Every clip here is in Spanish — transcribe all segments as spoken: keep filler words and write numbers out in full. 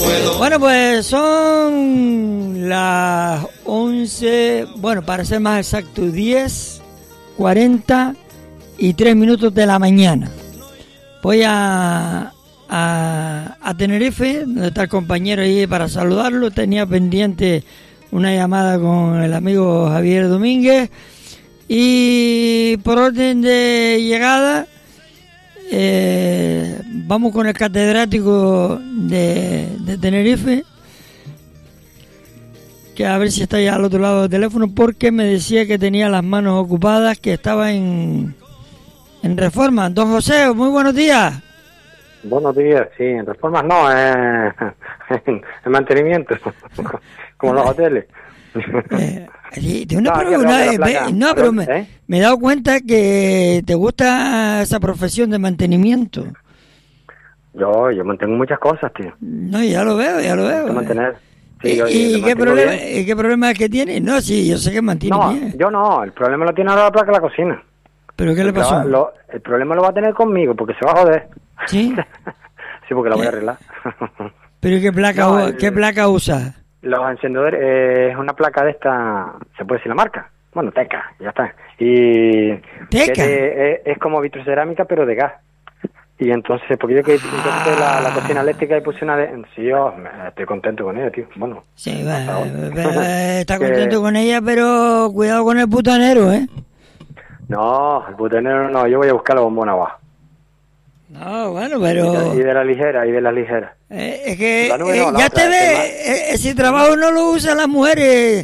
Bueno, pues son las once, bueno, para ser más exacto, diez, cuarenta y tres minutos de la mañana. Voy a, a, a Tenerife, donde está el compañero ahí para saludarlo. Tenía pendiente una llamada con el amigo Javier Domínguez. Y por orden de llegada, eh, vamos con el catedrático de, de Tenerife, que a ver si está ya al otro lado del teléfono, porque me decía que tenía las manos ocupadas, que estaba en, en Reforma. Don José, muy buenos días. Buenos días, sí, en Reformas no, eh, en, en mantenimiento, como los hoteles. Eh, sí, de una no, pregunta, eh, ve, no, pero me, ¿eh? me he dado cuenta que te gusta esa profesión de mantenimiento. Yo, yo mantengo muchas cosas, tío. No, ya lo veo, ya lo veo. Eh. Mantener. Sí, ¿Y, yo, y yo qué problema, ¿y qué problema es que tiene? No, sí, yo sé que mantiene no, bien. Yo no, el problema lo tiene ahora la placa de la cocina. ¿Pero qué el le pasó? Lo, lo, el problema lo va a tener conmigo, porque se va a joder. ¿Sí? Sí, porque la voy a arreglar. ¿Pero qué placa, no, el, qué placa usa? Los encendedores, eh, es una placa de esta, ¿se puede decir la marca? Bueno, Teca, ya está. Y ¿Teca? Es, es, es como vitrocerámica, pero de gas. Y entonces, porque yo que ah. la, la cocina eléctrica y puse una de... Sí, yo me, estoy contento con ella, tío. Bueno. Sí, va, está contento que... con ella, pero cuidado con el butanero, ¿eh? No, el butanero no, yo voy a buscar la bombona abajo. No, bueno, pero... Y de, y de la ligera, y de la ligera. Eh, es que eh, no, ya te ves, ese trabajo no lo usan las mujeres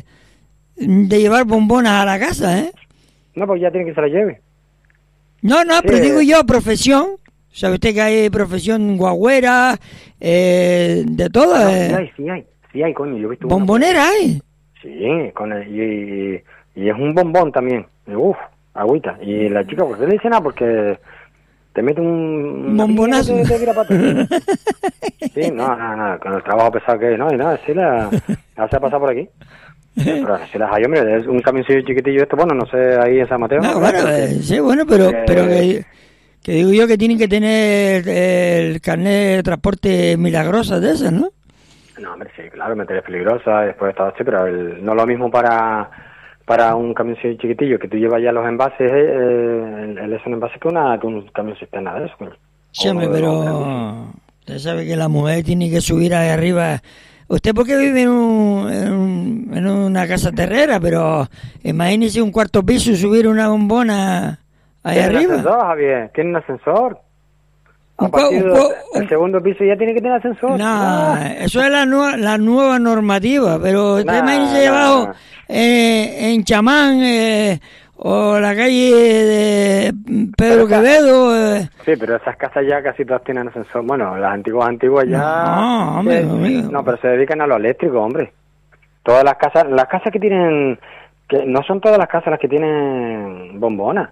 de llevar bombonas a la casa, ¿eh? No, pues ya tiene que se la lleve. No, no, sí. Pero digo yo, profesión. ¿Sabe usted que hay profesión guagüera, eh, de todo? No, eh? Sí hay, sí hay, sí hay, coño. Yo he visto ¿Bombonera una... hay? Sí, con el, y, y, y es un bombón también. Uf, agüita. Y la chica, pues no le dice nada porque... te mete un bombonazo. De, de, de sí, no, no, no, con el trabajo pesado que es, no, y nada, sí la, la hace pasar por aquí. Pero si las hay, hombre, es un camioncillo chiquitillo esto, bueno, no sé, ahí en San Mateo. No, bueno, eh, sí, bueno, pero, eh, pero que, que digo yo que tienen que tener el carnet de transporte milagrosa de esas, ¿no? No, hombre, sí, claro, meter es peligrosa, después está así, pero el, no lo mismo para... para un camión chiquitillo que tú llevas ya los envases, eh, el, el es un envase que, una, que un camión cisterna de eso. Sí, hombre, pero usted sabe que la mujer tiene que subir ahí arriba. Usted porque vive en, un, en, un, en una casa terrera, pero imagínese un cuarto piso y subir una bombona ahí arriba. ¿Tiene un ascensor, Javier? ¿Tiene un ascensor? A un partir un del un... segundo piso ya tiene que tener ascensor. No, ah. Eso es la, nu la nueva normativa, pero usted nah, imagínese nah, abajo... Nah. Eh, en Chamán eh, o la calle de Pedro Quevedo. Eh. Sí, pero esas casas ya casi todas tienen ascensor. Bueno, las antiguas antiguas ya... No, hombre, eh, amigo. No, pero se dedican a lo eléctrico, hombre. Todas las casas, las casas que tienen... que no son todas las casas las que tienen bombonas.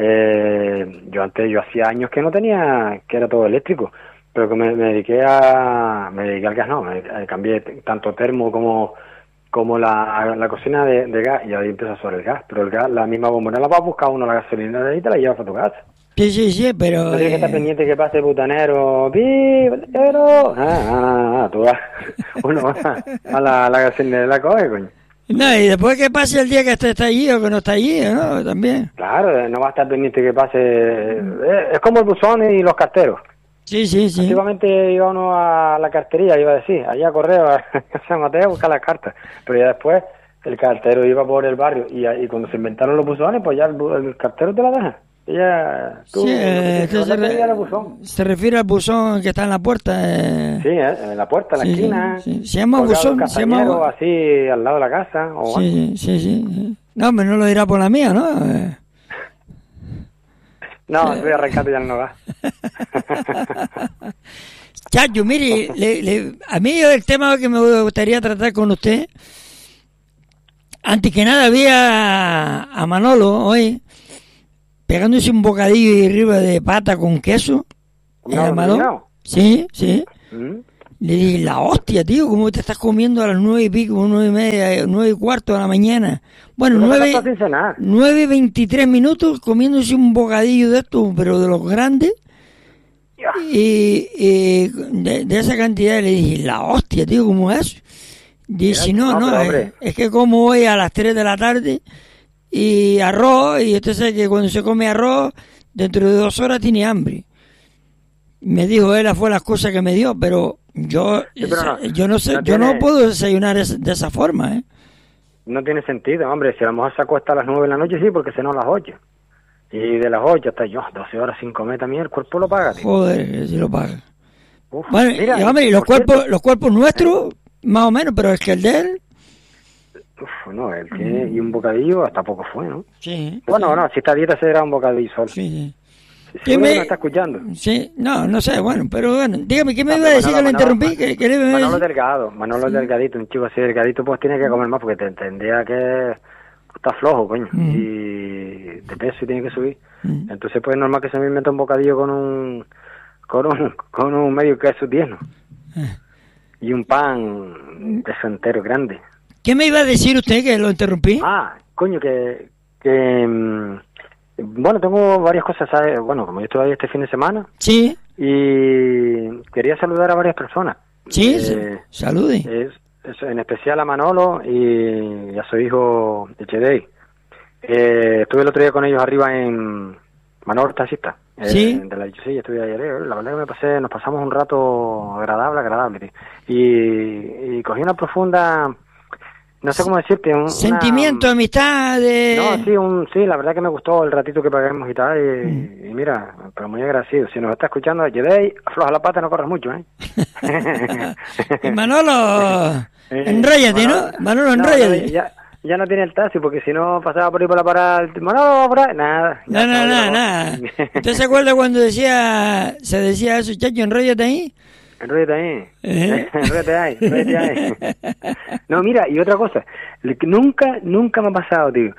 Eh, yo antes, yo hacía años que no tenía, que era todo eléctrico. Pero que me, me dediqué a... me dediqué al gas, no, me, cambié tanto termo como... como la, la cocina de, de gas, y ahí empieza sobre el gas, pero el gas, la misma bombona la va a buscar uno la gasolina de ahí y te la llevas a tu casa. Sí, sí, sí, pero... No tienes eh... que estar pendiente que pase butanero, ¡pi, butanero! Ah, ah, ah, tú vas, uno va a la, la gasolina la coge, coño. No, y después que pase el día que esté está allí o que no está allí, ¿no? También. Claro, no va a estar pendiente que pase... Eh, es como el buzón y los carteros. Sí, sí, sí. Antiguamente iba uno a la cartería, iba a decir, allá a correo, a San Mateo a buscar las cartas. Pero ya después el cartero iba por el barrio y, y cuando se inventaron los buzones, pues ya el, el cartero te la deja. Ella, tú, sí, eh, te, se, re, se refiere al buzón que está en la puerta. Eh. Sí, eh, en la puerta, en la sí, esquina. Sí. Se llama buzón. Se llama... así al lado de la casa. O sí, sí, sí, sí. No, hombre, no lo dirá por la mía, ¿no? Eh. No, estoy arrancando ya no va. Chacho, mire, le, le, a mí el tema que me gustaría tratar con usted, antes que nada vi a, a Manolo hoy pegándose un bocadillo arriba de pata con queso. No, Manolo? Sí, sí. ¿Mm? Le dije, la hostia, tío, ¿cómo te estás comiendo a las nueve y pico, nueve y media, nueve y cuarto de la mañana? Bueno, nueve, nueve y veintitrés minutos comiéndose un bocadillo de estos, pero de los grandes. Y, y de, de esa cantidad le dije, la hostia, tío, ¿cómo es? Dice, no, no, no es, es que como hoy a las tres de la tarde y arroz, y usted sabe que cuando se come arroz, dentro de dos horas tiene hambre. Me dijo él, fue las cosas que me dio, pero yo sí, pero no, yo no sé, no yo tiene, no puedo desayunar de esa forma, ¿eh? No tiene sentido, hombre, si a lo mejor se acuesta a las nueve de la noche, sí, porque se no a las ocho. Y de las ocho hasta yo, doce horas sin comer también, el cuerpo lo paga, tío. Joder, si lo paga. Uf, bueno, mira, y, hombre, y los cuerpos, cierto, los cuerpos nuestros, ¿eh? Más o menos, pero es que el de él... Uf, no, él tiene, mm. y un bocadillo hasta poco fue, ¿no? Sí. Bueno, sí. no, si esta dieta se dará un bocadillo solo. Sí, sí. ¿Qué me... me está escuchando? Sí, no, no sé, bueno, pero bueno, dígame, ¿qué me no, iba a decir Manolo, que lo interrumpí? Manolo, ¿Qué, qué le iba a decir? Manolo Delgado, Manolo sí. Delgadito, un chico así delgadito, pues tiene que comer más porque te tendría que... Está flojo, coño, mm. y de peso y tiene que subir. Mm. Entonces, pues es normal que se me invente un bocadillo con un con un, con un medio queso tierno. Ah. Y un pan queso entero grande. ¿Qué me iba a decir usted que lo interrumpí? Ah, coño, que... que mmm, bueno, tengo varias cosas, ¿sabes? Bueno, como yo estoy ahí este fin de semana. Sí. Y quería saludar a varias personas. Sí, eh, salude. Es, es, en especial a Manolo y a su hijo Echedei. Eh, estuve el otro día con ellos arriba en Manolo Taxista. Eh, sí. De la sí, estuve ayer. Eh, la verdad que me pasé, nos pasamos un rato agradable, agradable. Tío. Y, y cogí una profunda... No sé cómo decirte, un sentimiento, una... amistad de... No, sí, un, sí, la verdad que me gustó el ratito que paguemos y tal, y, mm. y mira, pero muy agradecido. Si nos está escuchando, Jedey, afloja la pata, no corres mucho, ¿eh? Y Manolo, enróllate, ¿no? Manolo, enróllate. No, ya, ya no tiene el taxi, porque si no pasaba por ahí por la parada, Manolo, por ahí, nada. No, no, nada, nada. ¿Usted se acuerda cuando decía, se decía eso, chacho, enróllate ahí? Enróllate ahí, ¿Eh? enróllate ahí, enróllate ahí. No, mira, y otra cosa, nunca, nunca me ha pasado, tío.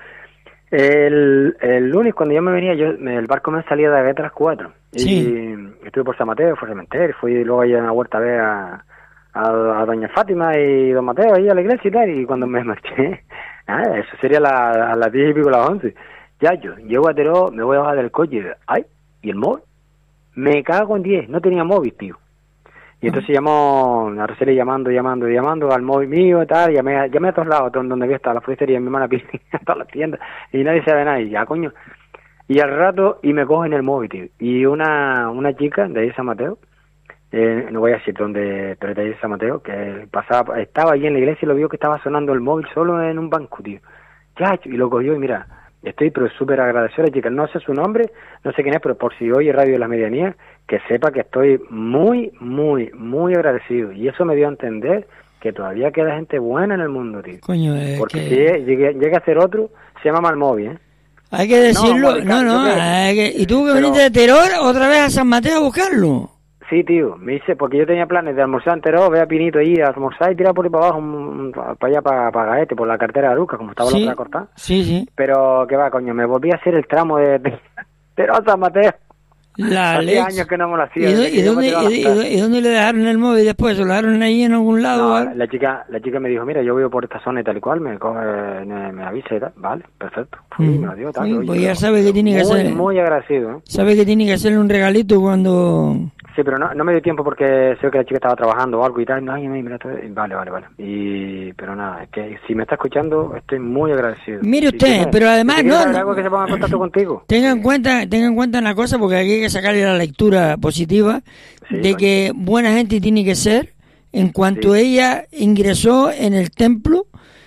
El, el lunes cuando yo me venía, yo el barco me salía de aquí a las cuatro. Sí. Y estuve por San Mateo, fui al cementerio, fui luego allá en la huerta a ver a, a, a doña Fátima y don Mateo ahí a la iglesia y tal, y cuando me marché, nada, eso sería la, a las diez y pico, las once. Ya yo, llego a Teró, me voy a bajar del coche, y, ay, ¿y el móvil? Me cago en diez, no tenía móvil, tío. Y entonces llamó, a Roseli llamando, llamando, llamando al móvil mío y tal, llamé, llamé a todos lados, donde había estado la frutería, mi hermana pide a todas las tiendas, y nadie sabe nada, y ya coño. Y al rato, y me cogen el móvil, tío. Y una una chica de ahí de San Mateo, eh, no voy a decir dónde, pero de ahí de San Mateo, que pasaba, estaba allí en la iglesia y lo vio que estaba sonando el móvil solo en un banco, tío. Ya, y lo cogió y mira, estoy pero súper agradecido a la chica, no sé su nombre, no sé quién es, pero por si oye Radio de la Medianía, que sepa que estoy muy, muy, muy agradecido. Y eso me dio a entender que todavía queda gente buena en el mundo, tío. Coño, es porque que... si llegue, llega a ser otro, se llama Malmóvil, ¿eh? Hay que decirlo, no, no, no que... hay que... ¿Y tú que pero... viniste de Teror otra vez a San Mateo a buscarlo? Sí, tío, me hice, porque yo tenía planes de almorzar en Teror, ver a Pinito ahí, a almorzar y tirar por ahí para abajo, un, un, para allá, para, para Gaete, por la cartera de Aruca, como estaba sí, la otra cortada. Sí, sí. Pero, ¿qué va, coño? Me volví a hacer el tramo de, de Teror a San Mateo. La Hace leche. años que no me lo hacía. ¿Y, ¿y, dónde, y, ¿Y dónde le dejaron el móvil después? ¿Se lo dejaron ahí en algún lado? No, la chica la chica me dijo, mira, yo voy por esta zona y tal y cual, me coge, me, me avisa y tal. Vale, perfecto. Fui, mm. me lo dio tal. Sí, oye, pues ya sabe que tiene que muy, hacer. Muy agradecido, ¿eh? Sabe que tiene que hacerle un regalito cuando... Sí, pero no, no me dio tiempo porque sé que la chica estaba trabajando o algo y tal. No, ay, mira, vale, vale, vale. Y, pero nada, es que si me está escuchando, estoy muy agradecido. Mire usted, si tiene, pero además si no... algo que se ponga en contacto contigo. Tenga en cuenta, tenga en cuenta una cosa, porque aquí hay que sacarle la lectura positiva, sí, de coño. Que buena gente tiene que ser. En cuanto sí. ella ingresó en el templo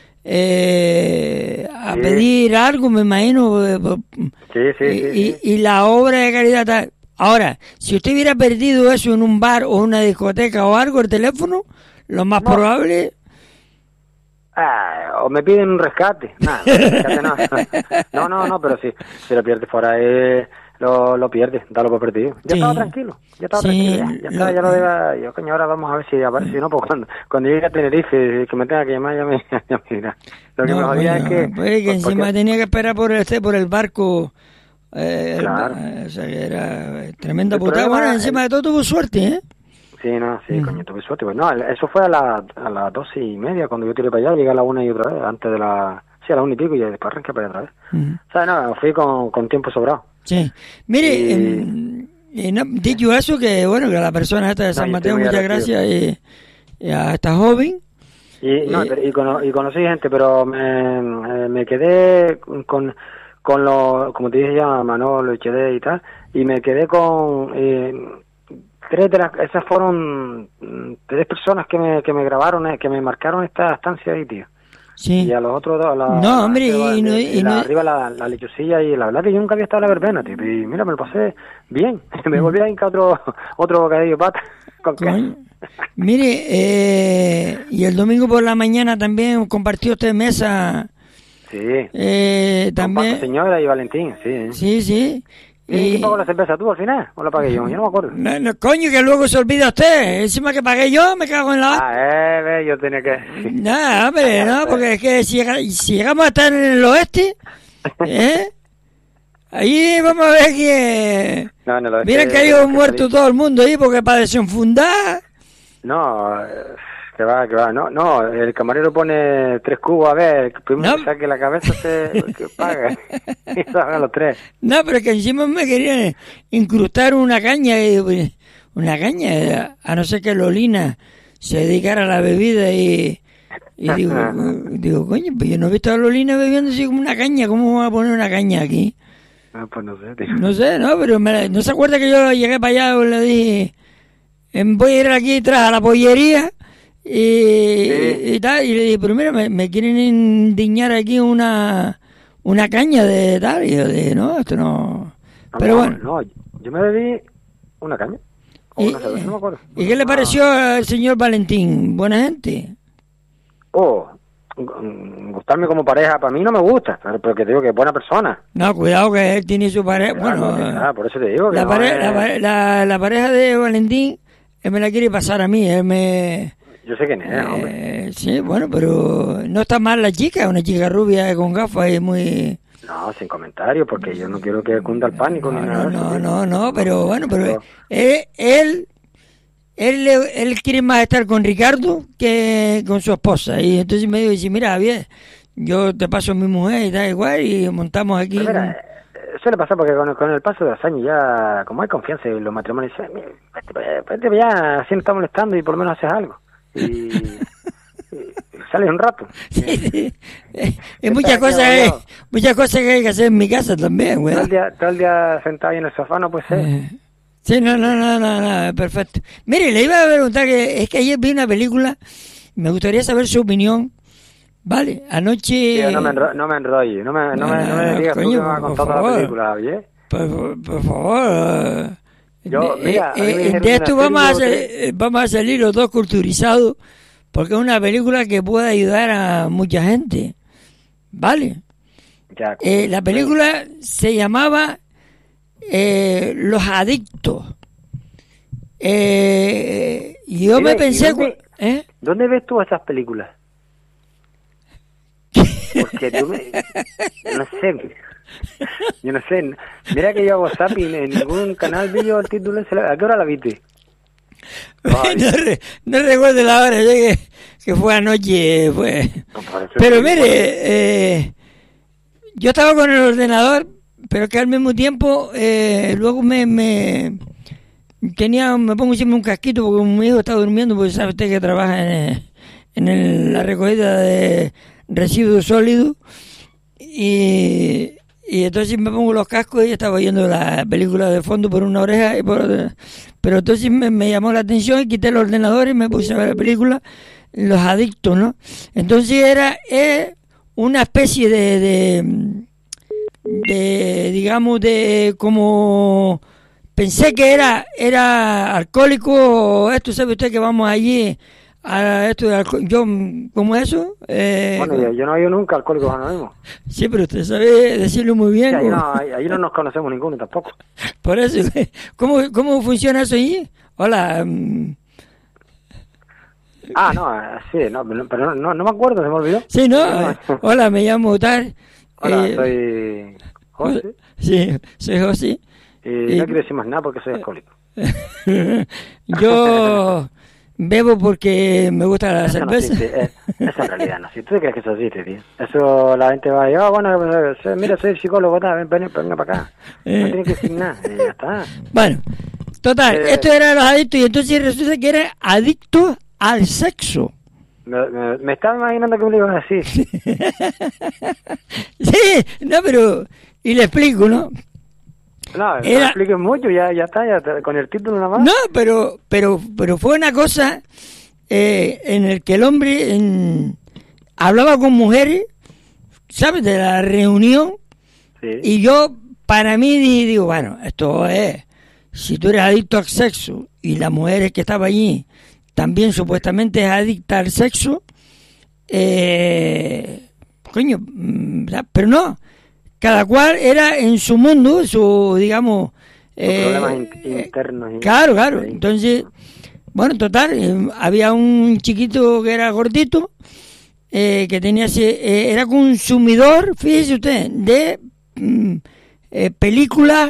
eh, a sí. pedir algo, me imagino, eh, sí, sí, y, sí, y, sí. y la obra de caridad tal. Ahora, si usted hubiera perdido eso en un bar o una discoteca o algo, el teléfono, lo más no. probable... Ah, o me piden un rescate. Nah, rescate no. no, no, no, pero sí, si lo pierdes fuera ahí, lo, lo pierdes, dalo por perdido. Ya sí. estaba tranquilo, ya estaba sí, tranquilo, ya, ya, lo, está, ya lo debe... Yo, coño, ahora vamos a ver si aparece, si no, pues cuando, cuando llegue a Tenerife, que me tenga que llamar, ya me, ya me dirá. Lo que no, me jodía bueno, es que... Pues que encima porque... tenía que esperar por el, por el barco... Eh, claro. O sea, que era tremenda putada. Bueno, encima el... de todo tuvo suerte, ¿eh? Sí, no, sí, mm. coño, tuve suerte. Pues no, eso fue a, la, a las doce y media cuando yo tiré para allá, llegué a la una y otra vez, antes de la... Sí, a la una y pico y después arranqué para allá otra vez. Mm. O sea, no, fui con, con tiempo sobrado. Sí. Mire, y... Y no, dicho eso, que bueno, que la persona esta de San No, yo estoy Mateo, muy muchas agradecido. gracias, y, y a esta joven. Y, no, Eh, pero- y, cono- y conocí gente, pero me, eh, me quedé con, con lo, como te dije ya, Manolo, H D y tal, y me quedé con eh, tres de las, esas fueron mm, tres personas que me, que me grabaron, eh, que me marcaron esta estancia ahí, tío. sí. Y a los otros dos, la, No, la hombre, gente de- y no- de- y de la- no- arriba la, la lechucilla, y la verdad que yo nunca había estado en la verbena, tío, y mira, me lo pasé bien, me volví a hincar otro, otro bocadillo de pata con queso. Coño. Mire, eh, y el domingo por la mañana también compartió usted mesa, Sí, eh, con Paco también. Señora y Valentín, sí. Sí, sí. ¿Y quién Y, pagó la cerveza, tú al final? ¿O la pagué yo? Yo no me acuerdo. no, no, coño, que luego se olvida usted. Encima que pagué yo, me cago en la... Ah, eh, ve, yo tenía que... No, hombre, no, porque es que si, llega- si llegamos a estar en el oeste, ¿eh? Ahí vamos a ver que... No, no, lo Miren es que ha que- ido que muerto salí- todo el mundo ahí porque para desenfundar... No, eh, que va, que va. No, no, el camarero pone tres cubos, a ver, que primero No. que saque la cabeza se que paga. Y salgan los tres. No, pero que encima me querían incrustar una caña, y digo, pues, una caña, a no ser que Lolina se dedicara a la bebida y, y digo, digo, coño, pues yo no he visto a Lolina bebiendo así como una caña, ¿cómo vamos a poner una caña aquí? No, pues no sé, tío. No sé, no, pero me la- no se acuerda que yo llegué para allá y le dije, em, voy a ir aquí atrás a la pollería y, y, y tal, y le dije, pero mira, me, me quieren indiñar aquí una una caña de tal, y yo dije, no, esto no... No, Pero no, bueno, No, yo me bebí una caña. O ¿y, una cerveza, no me acuerdo. ¿y qué le Ah. pareció al señor Valentín? ¿Buena gente? Oh, gu- gustarme como pareja, para mí no me gusta, pero, pero que te digo que es buena persona. No, cuidado que él tiene su pareja, Claro, bueno... que- ah, por eso te digo que La, no pare- es- la, pare- la- la pareja de Valentín, él me la quiere pasar a mí, él me... Yo sé quién es, hombre. Eh, sí, bueno, pero no está mal la chica, es una chica rubia con gafas y muy... No, sin comentarios, porque yo no quiero que cunda el pánico No, ni nada no, de eso, no, tío. no, no, pero bueno, pero Pero- él, él, él, él quiere más estar con Ricardo que con su esposa. Y entonces me dice, mira, bien, yo te paso a mi mujer y da igual y montamos aquí... Pero mira, eh, suele pasar porque con el, con el paso de los años ya, como hay confianza en los matrimonios, dice, "Mira, vete, vete, vete ya, así no está molestando y por lo menos haces algo. Y, y sales un rato. Sí, sí. Eh, Está muchas aquí cosas hay, apoyado. muchas cosas que hay que hacer en mi casa también, güey. Todo el día, todo el día sentado ahí en el sofá no puede ser. Eh, Sí, no, no, no, no, no, perfecto. Mire, le iba a preguntar que es que ayer vi una película, me gustaría saber su opinión. Vale, anoche... Tío, no me, enro no me enrolles, no me, no me, no me No, digas tú coño, que me vas a por contar toda la favor. película, ¿oye? Por, por favor. eh, Yo, eh, mira, a mí me eh, dijeron de una esto vamos a, serie hacer- eh, vamos a salir los dos culturizados, porque es una película que puede ayudar a mucha gente. Vale. Ya, Eh, la película se llamaba eh, Los Adictos. Eh, y yo Mire, me ¿y pensé... dónde- cu- ¿eh? ¿Dónde ves tú esas películas? Porque tú me... No sé. Yo no sé. Mira que yo hago zapping en ningún canal vi yo el título ese. ¿A qué hora la viste? Ay. no, re- no recuerdo la hora, yo que, que fue anoche. Fue. No, por eso Pero sí, mire, eh, yo estaba con el ordenador, pero que al mismo tiempo eh, luego me, me tenía me pongo siempre un casquito porque mi hijo está durmiendo, porque sabe usted que trabaja en, en el- la recogida de residuos sólidos y, y entonces me pongo los cascos y estaba oyendo la película de fondo por una oreja y por otra. Pero entonces me, me llamó la atención y quité el ordenador y me puse a ver la película Los Adictos, ¿no? Entonces era eh, una especie de, de de digamos de como pensé que era era alcohólico, esto sabe usted que vamos allí a esto de alcohol, yo como eso eh, Bueno, yo, yo no he ido nunca a Alcohólicos Anónimos. sí, pero usted sabe decirlo muy bien. Sí, ahí, como- no, ahí, ahí no nos conocemos ninguno tampoco. Por eso, ¿cómo, cómo funciona eso allí? Hola, mm, Ah, no, eh, sí, no, pero no, no, no me acuerdo, se me olvidó. sí, ¿no? Hola, me llamo tal. Hola, eh, soy José Sí, soy José. y y- no quiero decir más nada porque soy alcohólico. Yo bebo porque me gusta la Eso cerveza. No existe, eh, eso en realidad no existe. ¿Tú crees que eso existe, tío? Eso la gente va a decir, ah, bueno, mira, soy psicólogo, tal, ven, ven, venga para acá. Eh. No tiene que decir nada, y ya está. Bueno, total, Eh. esto era los adictos y entonces resulta que era adicto al sexo. Me, me, me estaba imaginando que me lo ibas a decir. Sí, no, pero... Y le explico, ¿no? No, no Era- expliques mucho, ya, ya está, ya está, con el título nada más. No, pero, pero, pero fue una cosa eh, en el que el hombre en- hablaba con mujeres, ¿sabes? De la reunión. Sí. Y yo, para mí, di- digo, bueno, esto es, si tú eres adicto al sexo y la mujer que estaba allí también supuestamente es adicta al sexo, eh, coño, mm, ¿verdad? Pero no, cada cual era en su mundo, su, digamos... eh, Problemas in- internos. y- Claro, claro. Sí. Entonces, bueno, total, eh, había un chiquito que era gordito, eh, que tenía ese, eh, era consumidor, fíjese usted, de mm, eh, películas,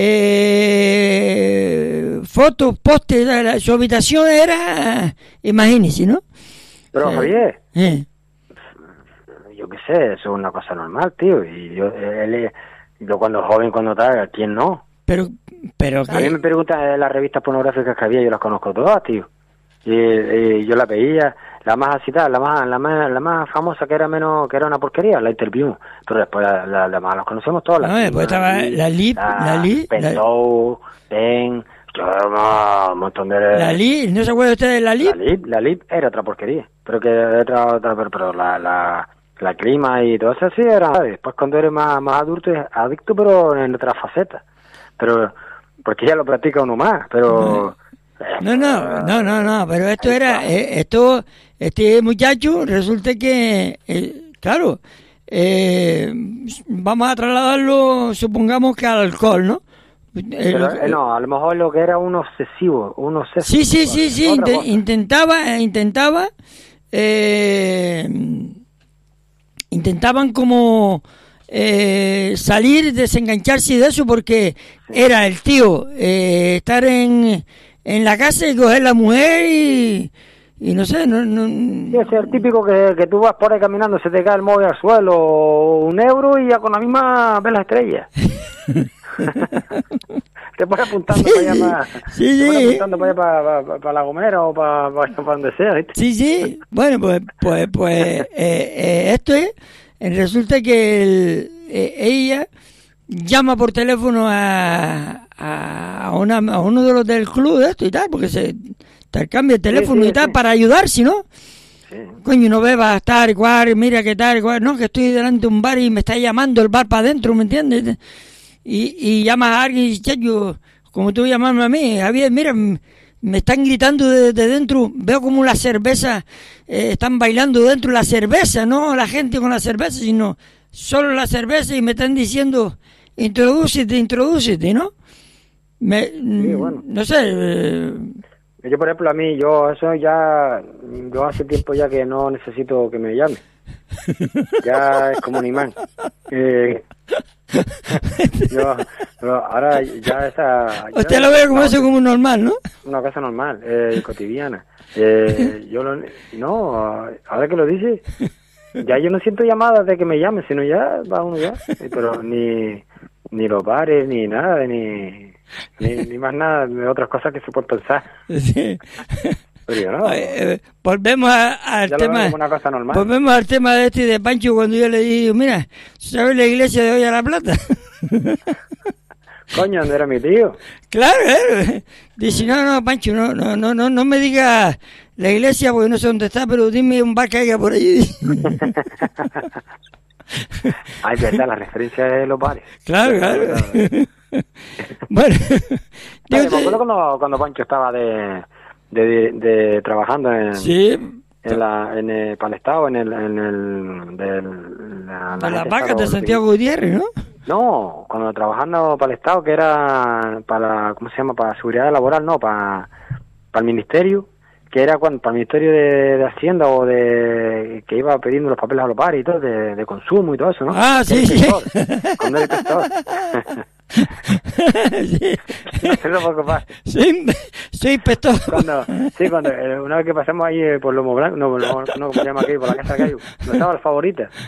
eh, fotos, pósteres, la- la- su habitación era, imagínese, ¿no? Pero Eh, Javier, eh, yo qué sé, eso es una cosa normal, tío. Y yo, él, yo cuando joven, cuando tal, ¿quién no? pero, pero A mí me que, preguntan eh, las revistas pornográficas que había, yo las conozco todas, tío. Y, y yo las veía, la más así tal, la más, la más, la más famosa que era menos, que era una porquería, la Interview. Pero después la, la, la más las conocemos todas. no, después estaba la Lip, la Lip, la- Pentou, Ben, yo, no, un montón de... la Lip, ¿no se acuerda usted de la Lip? La Lip, la Lip era otra porquería, pero que otra, otra pero, pero la, la, la clima y todo eso sí era, después cuando eres más, más adulto es adicto, pero en otra faceta, pero porque ya lo practica uno más, pero... No, no, no, no, no, pero esto era, eh, esto, este muchacho, resulta que, eh, claro, eh, vamos a trasladarlo, supongamos que al alcohol, ¿no? Eh, Pero, lo- eh, no, a lo mejor lo que era un obsesivo, un obsesivo. Sí, sí, sí, sí, Otra inte- cosa. intentaba, eh, intentaba, eh, intentaban como eh, salir, desengancharse de eso porque era el tío eh, estar en, en la casa y coger la mujer y, y no sé, no, no, Sí, ese es el típico que, que tú vas por ahí caminando, se te cae el móvil al suelo, un euro y ya con la misma ves las estrellas. Te pones apuntando Sí, para allá, para, sí, te pones sí. apuntando para, allá, para, para, para La Gomera o para, para, para donde sea, ¿viste? Sí, sí, bueno, pues, pues, pues eh, eh, esto es, eh, resulta que el- eh, ella llama por teléfono a, a, a una, a uno de los del club de esto y tal, porque se intercambia el teléfono sí, y tal sí. para ayudarse, ¿no? Sí. Coño, no bebas, estar igual, mira qué tal, igual, no, que estoy delante de un bar y me está llamando el bar para adentro, ¿me entiendes? Y, y llamas a alguien y dices, yo, como tú llamarme a mí, Javier, mira, m- me están gritando desde dentro, veo como la cerveza, eh, están bailando dentro de la cerveza, no la gente con la cerveza, sino solo la cerveza y me están diciendo, introdúcete, introdúcete, ¿no? Me, mm, bueno. No sé, eh, Yo, por ejemplo, a mí, yo eso ya, yo hace tiempo ya que no necesito que me llame. Ya es como un imán. Eh, yo, yo ahora ya esa... ya usted lo ve como no, eso como normal, ¿no? Una cosa normal, eh, cotidiana. Eh, yo lo, no, ahora que lo dices, ya yo no siento llamadas de que me llamen, sino ya va uno ya. Pero ni, ni los bares, ni nada, ni, ni, ni más nada, de otras cosas que se pueden pensar. Sí. Pero yo no. Eh, eh, volvemos a- al Ya lo veo tema como una cosa normal. volvemos al tema de este de Pancho cuando yo le digo, mira, ¿sabes la iglesia de hoy a la plata? Coño, ¿dónde era mi tío? Claro, claro. Dice, no, no, Pancho, no, no, no, no, no me digas la iglesia porque no sé dónde está, pero dime un bar que haya por allí. Ay, verdad, la referencia de los bares. Claro, claro. Bueno, Vale, digo, me acuerdo cuando, cuando Pancho estaba de, de, de trabajando en, sí, en la en el Palestado, en el en el del, la, de las gente vacas estaba- de Santiago Gutiérrez, ¿no? No, cuando trabajando para el Estado, que era para, ¿cómo se llama? Para seguridad laboral, no, para, para el ministerio, que era cuando, para el ministerio de, de Hacienda o de, que iba pidiendo los papeles a los bares y todo, de, de consumo y todo eso, ¿no? Ah, Que sí, era sí. inspector, cuando era inspector. Sí. No te lo preocupes. Soy, soy inspector. Cuando, sí, cuando eh, una vez que pasamos ahí eh, por Lomo Blanco, no, no, no, como se llama aquí, por la casa que hay, no estaba el favorita.